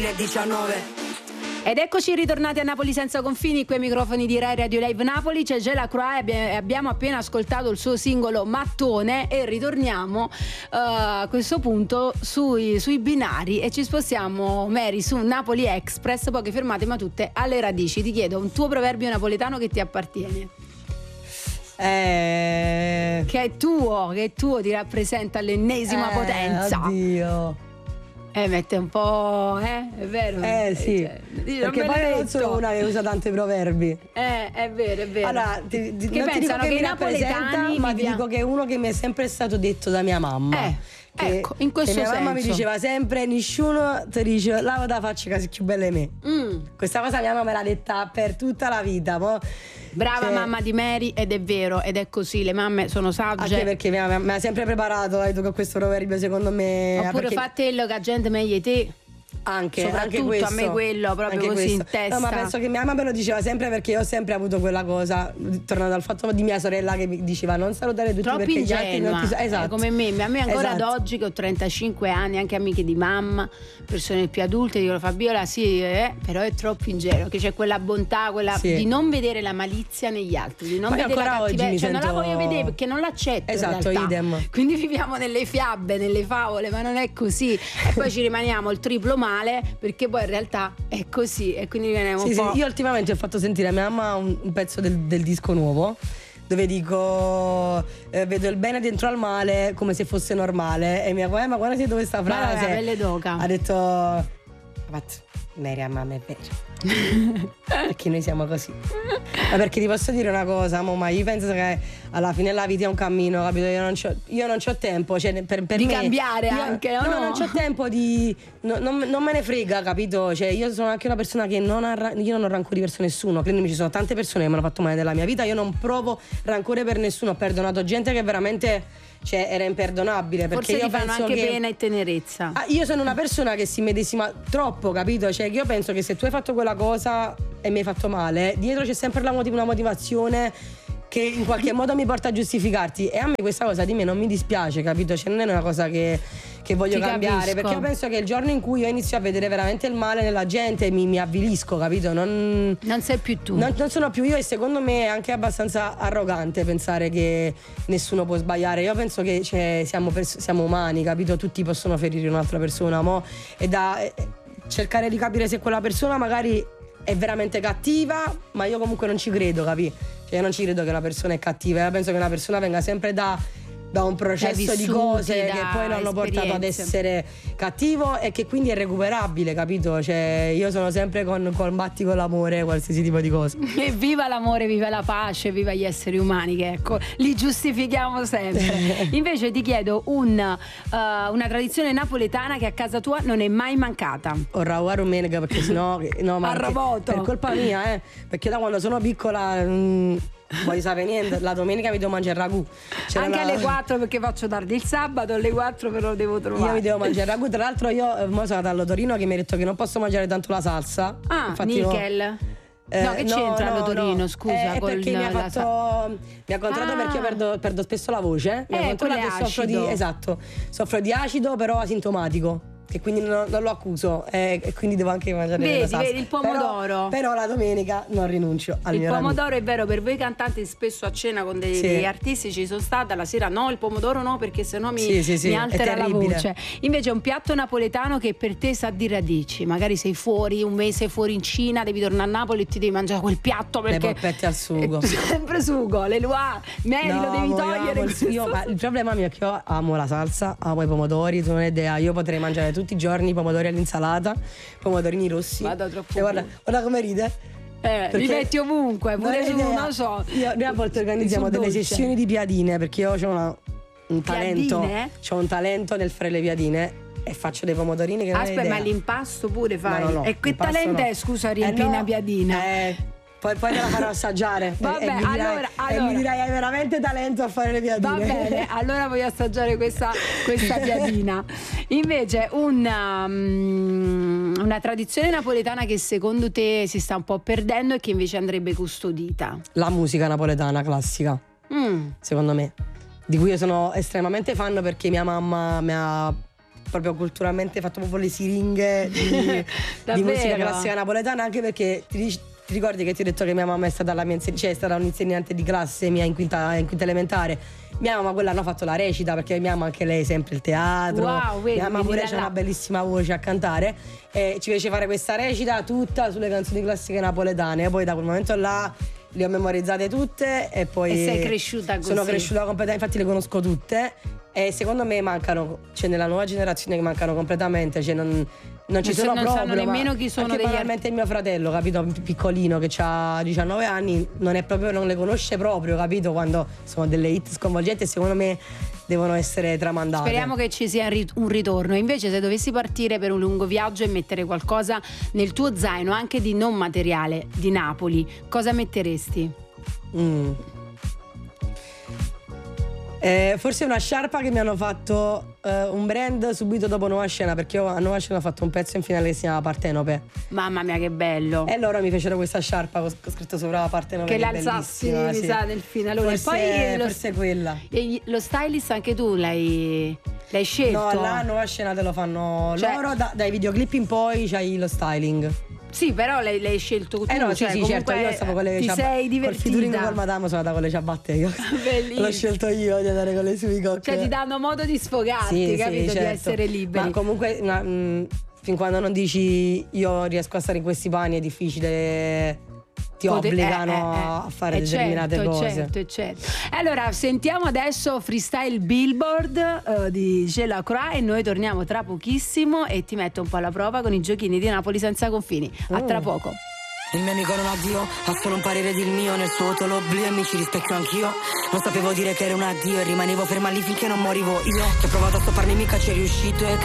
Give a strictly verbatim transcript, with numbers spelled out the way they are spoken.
duemiladiciannove. Ed eccoci ritornati a Napoli senza confini, qui ai microfoni di Rai Radio Live Napoli. C'è Gela Croix e abbiamo appena ascoltato il suo singolo Mattone e ritorniamo uh, a questo punto sui, sui binari e ci spostiamo, Mary, su Napoli Express, poche fermate ma tutte alle radici. Ti chiedo un tuo proverbio napoletano che ti appartiene. Eh... Che è tuo, che è tuo, ti rappresenta all'ennesima eh, potenza. Oddio. Eh, mette un po', eh, è vero? Eh sì, cioè, perché poi non detto. sono una che usa tanti proverbi. Eh, è vero, è vero. Allora, ti, ti, che non pensano ti dico che, che mi i napoletani ma mi ti dico che è uno che mi è sempre stato detto da mia mamma. Eh, che, ecco, in questo che mia senso. mamma mi diceva sempre: nessuno ti dice lava da faccia che sei più bella di me. Mm. Questa cosa mia mamma me l'ha detta per tutta la vita. Mo, Brava cioè, mamma di Mary, ed è vero, ed è così, le mamme sono sagge. Anche perché mi ha, mi ha sempre preparato eh, con questo proverbio, secondo me. Oppure perché... fatelo che la gente meglio di te. Anche, soprattutto anche questo, a me quello proprio anche così questo. in testa. No, ma penso che mia mamma me lo diceva sempre, perché io ho sempre avuto quella cosa, tornando al fatto di mia sorella che mi diceva non salutare tutti troppo perché ingenua, gli altri non ti... Esatto. eh, come me, a me ancora esatto. ad oggi che ho trentacinque anni, anche amiche di mamma, persone più adulte, dicono Fabiola sì, eh, però è troppo ingenuo, che c'è quella bontà, quella sì. di non vedere la malizia negli altri, di non ma vedere la cattiveria, cioè sento... non la voglio vedere perché non l'accetto. Esatto, in idem. Quindi viviamo nelle fiabe, nelle favole, ma non è così. E poi ci rimaniamo il triplo male perché poi in realtà è così e quindi rimaniamo sì, un po'. Sì, io ultimamente ho fatto sentire a mia mamma un, un pezzo del, del disco nuovo dove dico eh, vedo il bene dentro al male come se fosse normale e mia mamma, ma guarda se dove sta frase, ma la pelle d'oca. Ha detto Mary, a mamma è vero perché noi siamo così. Ma perché ti posso dire una cosa, mo, ma io penso che alla fine la vita è un cammino, capito? Io non c'ho, io non c'ho tempo, cioè, per, per di me, cambiare io, anche, no, no? no, non c'ho tempo di no, non, non me ne frega, capito? Cioè, io sono anche una persona che non ha, io non ho rancore verso nessuno. Credimi, ci sono tante persone che mi hanno fatto male nella mia vita, io non provo rancore per nessuno, ho perdonato gente che veramente, cioè, era imperdonabile. Perché forse io ti fanno penso anche che, pena e tenerezza. ah, io sono una persona che si medesima troppo, capito? Cioè, io penso che se tu hai fatto quella cosa e mi hai fatto male, dietro c'è sempre la motiv- una motivazione che in qualche modo mi porta a giustificarti, e a me questa cosa di me non mi dispiace, capito? Cioè, non è una cosa che, che voglio Ti cambiare, capisco. perché io penso che il giorno in cui io inizio a vedere veramente il male nella gente mi, mi avvilisco, capito? Non, non sei più tu, non, non sono più io, e secondo me è anche abbastanza arrogante pensare che nessuno può sbagliare. Io penso che, cioè, siamo, pers- siamo umani, capito? Tutti possono ferire un'altra persona, mo, e da eh, cercare di capire se quella persona magari è veramente cattiva, ma io comunque non ci credo, capi? Cioè, io non ci credo che una persona è cattiva. Io penso che una persona venga sempre da, da un processo vissuti, di cose da che poi l'hanno portato ad esperienze. essere cattivo e che quindi è recuperabile, capito? Cioè, io sono sempre con combatti con l'amore, qualsiasi tipo di cosa. E viva l'amore, viva la pace, viva gli esseri umani, che ecco, li giustifichiamo sempre. Invece ti chiedo un, uh, una tradizione napoletana che a casa tua non è mai mancata. Orra domenica, perché sennò no, ma Arroboto. per colpa mia, eh, perché da quando sono piccola non voglio sapere niente, la domenica mi devo mangiare il ragù. C'era Anche una... alle quattro perché faccio tardi il sabato, alle quattro però devo trovare. Io mi devo mangiare il ragù. Tra l'altro io eh, mo sono andata all'Otorino che mi ha detto che non posso mangiare tanto la salsa. Ah, Infatti nickel. io- No, che c'entra l'Otorino, scusa, Eh, col- perché mi ha la fatto mi ha contratto Ah. perché io perdo, perdo spesso la voce. Mi ha Eh, controllato quello è che soffro di acido. esatto, soffro di acido però asintomatico. Che quindi non, non lo accuso eh, e quindi devo anche mangiare Vedi, la salsa. vedi, il pomodoro. Però, però la domenica non rinuncio al Il mio pomodoro è vero, per voi cantanti spesso a cena con dei, Sì. degli artisti ci sono stata, la sera no, il pomodoro no perché sennò mi, Sì, sì, sì, mi è altera la terribile. voce. Invece un piatto napoletano che per te sa di radici, magari sei fuori, un mese fuori in Cina, devi tornare a Napoli e ti devi mangiare quel piatto Le perché polpette al sugo. è sempre sugo, le loa, Mary lo devi amo, io togliere. amo il sugo. Io- ma il problema mio è che io amo la salsa, amo i pomodori, tu non hai idea, io potrei mangiare tutti i giorni i pomodori all'insalata, pomodorini rossi. Vado troppo Cioè, guarda, guarda come ride. Eh, li Perché- metti ovunque, pure Non hai su, idea. non lo so. Io, noi a volte organizziamo Su delle dolce. sessioni di piadine perché io ho una, un talento, Piadine? ho un talento nel fare le piadine e faccio dei pomodorini che non hai Aspetta, idea. ma l'impasto pure fai? No, no, no, E che l'impasto talento no. è, scusa, Eh, riempi no, una piadina? Eh, poi, poi te la farò assaggiare. Vabbè, e, e mi dirai, allora, e allora. mi dirai hai veramente talento a fare le piadine. Va bene, allora voglio assaggiare questa, questa piadina. Invece una, um, una tradizione napoletana che secondo te si sta un po' perdendo e che invece andrebbe custodita. La musica napoletana classica, Mm. secondo me, di cui io sono estremamente fan perché mia mamma mi ha proprio culturalmente fatto proprio le siringhe di, di musica classica napoletana, anche perché ti, ti ricordi che ti ho detto che mia mamma è stata la mia inseg- cioè è stata un'insegnante di classe mia in quinta, in quinta elementare. Mia mamma quella hanno fatto la recita, perché mia mamma anche lei sempre il teatro. Wow, vedi, mia mamma pure c'ha una bellissima voce a cantare e ci fece fare questa recita tutta sulle canzoni classiche napoletane, e poi da quel momento là le ho memorizzate tutte e poi e sei cresciuta così. Sono cresciuta completamente, infatti le conosco tutte e secondo me mancano, cioè nella nuova generazione che mancano completamente, cioè non, non ci non sono non proprio, sanno nemmeno chi sono anche degli banalmente il mio fratello, capito, piccolino che ha diciannove anni, non è proprio, non le conosce proprio, capito, quando sono delle hit sconvolgenti e secondo me devono essere tramandate. Speriamo che ci sia un ritorno. Invece se dovessi partire per un lungo viaggio e mettere qualcosa nel tuo zaino, anche di non materiale, di Napoli, cosa metteresti? Mm. Eh, forse una sciarpa che mi hanno fatto eh, un brand subito dopo Nuova Scena, perché io a Nuova Scena ho fatto un pezzo in finale che si chiama Partenope. Mamma mia che bello. E loro mi fecero questa sciarpa con scritto sopra Partenope, che che l'alzassi, mi sì, sa, nel finale. Forse, e poi lo, forse quella. E lo stylist anche tu l'hai, l'hai scelto? No, là a Nuova Scena te lo fanno, cioè, loro, da, dai videoclip in poi c'hai lo styling. Sì, però l'hai, l'hai scelto tu. Eh no, cioè, sì, sì, certo, io stavo con le ti ciabatte. sei divertita. Col featuring col Madame sono andata con le ciabatte io. Bellissimo. L'ho scelto io di andare con le sue cocche. Cioè ti danno modo di sfogarti, sì, capito? Sì, certo. Di essere liberi. Ma comunque una, mh, fin quando non dici io riesco a stare in questi panni è difficile. Ti Poter- obbligano eh, eh, eh. a fare eh, determinate certo, cose. Certo, certo. Allora, sentiamo adesso Freestyle Billboard uh, di Gelacroix e noi torniamo tra pochissimo e ti metto un po' alla prova con i giochini di Napoli senza confini. A tra poco. Il mio amico non ha Dio, ha solo un parere del mio. Nel suo voto l'oblio e mi ci rispecchio anch'io. Non sapevo dire che era un addio e rimanevo ferma lì finché non morivo io. Che ho provato a stopparmi mica ci è riuscito. E